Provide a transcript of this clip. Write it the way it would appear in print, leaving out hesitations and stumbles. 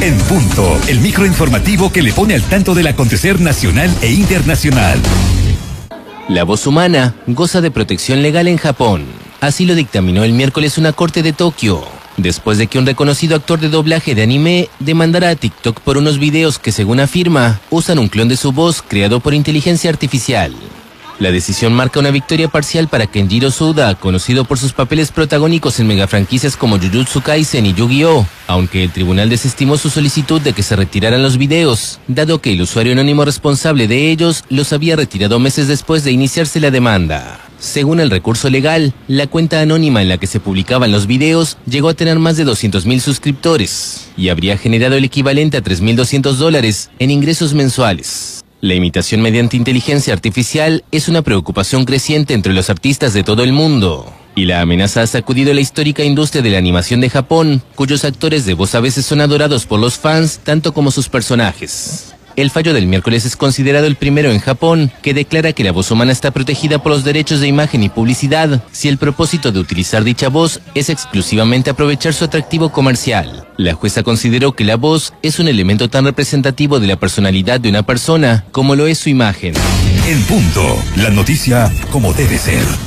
En Punto, el microinformativo que le pone al tanto del acontecer nacional e internacional. La voz humana goza de protección legal en Japón. Así lo dictaminó el miércoles una corte de Tokio, después de que un reconocido actor de doblaje de anime demandara a TikTok por unos videos que, según afirma, usan un clon de su voz creado por inteligencia artificial. La decisión marca una victoria parcial para Kenjiro Suda, conocido por sus papeles protagónicos en megafranquicias como Jujutsu Kaisen y Yu-Gi-Oh!, aunque el tribunal desestimó su solicitud de que se retiraran los videos, dado que el usuario anónimo responsable de ellos los había retirado meses después de iniciarse la demanda. Según el recurso legal, la cuenta anónima en la que se publicaban los videos llegó a tener más de 200,000 suscriptores y habría generado el equivalente a $3,200 en ingresos mensuales. La imitación mediante inteligencia artificial es una preocupación creciente entre los artistas de todo el mundo, y la amenaza ha sacudido la histórica industria de la animación de Japón, cuyos actores de voz a veces son adorados por los fans tanto como sus personajes. El fallo del miércoles es considerado el primero en Japón, que declara que la voz humana está protegida por los derechos de imagen y publicidad, si el propósito de utilizar dicha voz es exclusivamente aprovechar su atractivo comercial. La jueza consideró que la voz es un elemento tan representativo de la personalidad de una persona como lo es su imagen. En Punto, la noticia como debe ser.